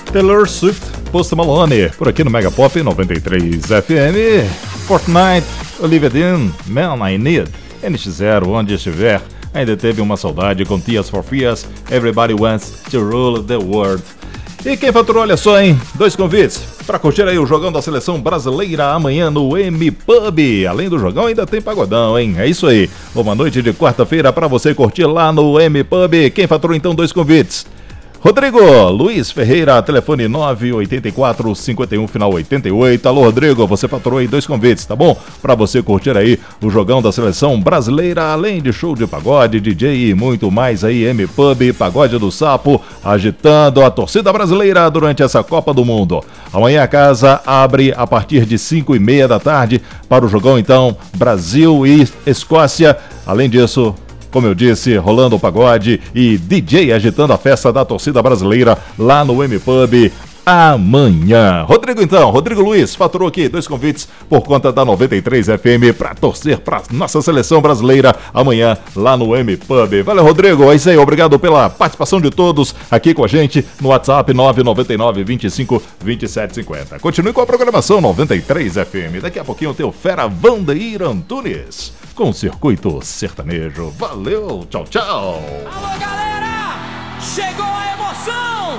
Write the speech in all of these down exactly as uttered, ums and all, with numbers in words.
Taylor Swift, Post Malone, por aqui no Mega Pop noventa e três F M. Fortnite, Olivia Dean, Man I Need, N X Zero, onde estiver. Ainda teve uma saudade com Tears for Fears, Everybody Wants to Rule the World. E quem faturou, olha só, hein? Dois convites para curtir aí o jogão da seleção brasileira amanhã no M-Pub. Além do jogão, ainda tem pagodão, hein? É isso aí. Uma noite de quarta-feira para você curtir lá no M-Pub. Quem faturou então dois convites? Rodrigo Luiz Ferreira, telefone nove oito quatro, cinco um, final oitenta e oito. Alô, Rodrigo, você faturou aí dois convites, tá bom? Pra você curtir aí o jogão da seleção brasileira, além de show de pagode, D J e muito mais aí, M-Pub, Pagode do Sapo, agitando a torcida brasileira durante essa Copa do Mundo. Amanhã a casa abre a partir de cinco e meia da tarde para o jogão, então, Brasil e Escócia. Além disso, como eu disse, rolando o pagode e D J agitando a festa da torcida brasileira lá no M-Pub amanhã. Rodrigo então, Rodrigo Luiz faturou aqui dois convites por conta da noventa e três F M para torcer para nossa seleção brasileira amanhã lá no M-Pub. Valeu, Rodrigo, é isso aí, obrigado pela participação de todos aqui com a gente no WhatsApp nove nove nove, vinte e cinco, vinte e sete cinquenta. Continue com a programação noventa e três F M. Daqui a pouquinho tem o fera Vandeir Antunes com o Circuito Sertanejo. Valeu, tchau, tchau. Alô, galera! Chegou a emoção!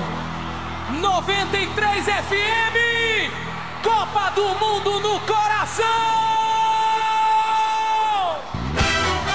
noventa e três F M! Copa do Mundo no coração!